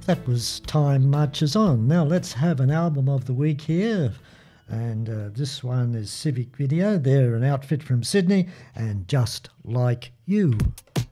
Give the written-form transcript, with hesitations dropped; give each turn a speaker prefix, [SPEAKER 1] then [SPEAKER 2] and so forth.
[SPEAKER 1] That was Time Marches On. Now let's have an album of the week here. And this one is Civic Video. They're an outfit from Sydney, and Just Like You.